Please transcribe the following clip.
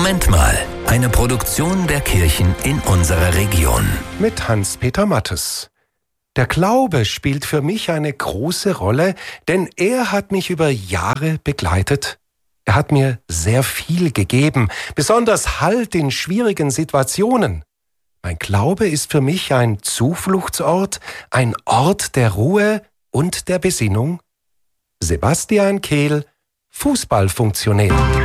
Moment mal, eine Produktion der Kirchen in unserer Region. Mit Hans-Peter Mattes. Der Glaube spielt für mich eine große Rolle, denn er hat mich über Jahre begleitet. Er hat mir sehr viel gegeben, besonders Halt in schwierigen Situationen. Mein Glaube ist für mich ein Zufluchtsort, ein Ort der Ruhe und der Besinnung. Sebastian Kehl, Fußballfunktionär.